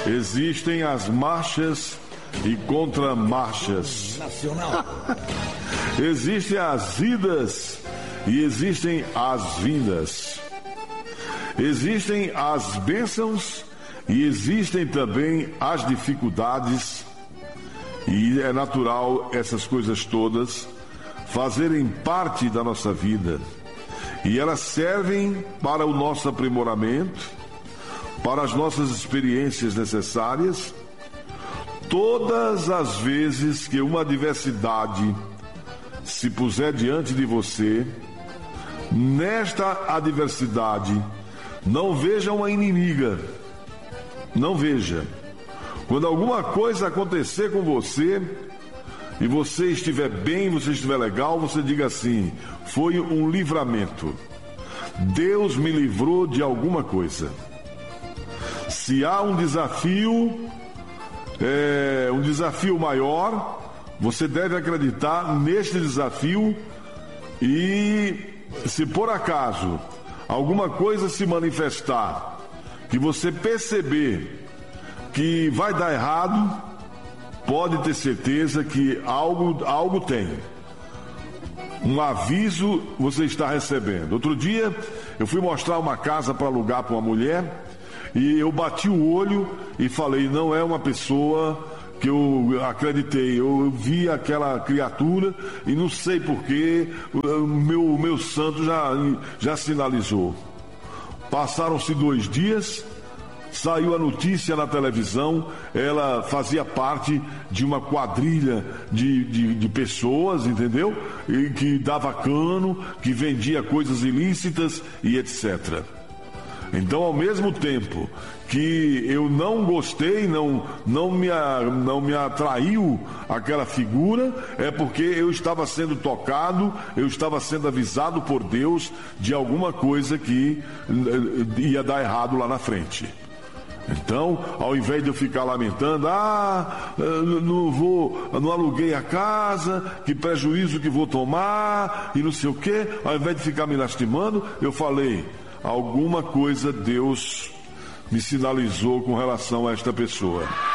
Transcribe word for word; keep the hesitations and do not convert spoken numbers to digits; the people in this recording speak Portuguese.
Existem as marchas e contramarchas. Existem as idas e existem as vindas. Existem as bênçãos e existem também as dificuldades. E é natural essas coisas todas fazerem parte da nossa vida. E elas servem para o nosso aprimoramento, para as nossas experiências necessárias. Todas as vezes que uma adversidade se puser diante de você, nesta adversidade, não veja uma inimiga. Não veja. Quando alguma coisa acontecer com você e você estiver bem, você estiver legal, você diga assim: foi um livramento. Deus me livrou de alguma coisa. Se há um desafio, é, um desafio maior, você deve acreditar neste desafio e, se por acaso alguma coisa se manifestar, que você perceber que vai dar errado, pode ter certeza que algo, algo tem. Um aviso você está recebendo. Outro dia eu fui mostrar uma casa para alugar para uma mulher e eu bati o olho e falei: não é uma pessoa que eu acreditei. Eu vi aquela criatura e não sei porquê, o meu, o meu santo já, já sinalizou. Passaram-se dois dias, saiu a notícia na televisão, ela fazia parte de uma quadrilha de, de, de pessoas, entendeu? E que dava cano, que vendia coisas ilícitas e etcétera. Então, ao mesmo tempo que eu não gostei, não, não, me, não me atraiu aquela figura, é porque eu estava sendo tocado, eu estava sendo avisado por Deus de alguma coisa que ia dar errado lá na frente. Então, ao invés de eu ficar lamentando, ah, não vou, não aluguei a casa, que prejuízo que vou tomar, e não sei o quê, ao invés de ficar me lastimando, eu falei: alguma coisa Deus me sinalizou com relação a esta pessoa.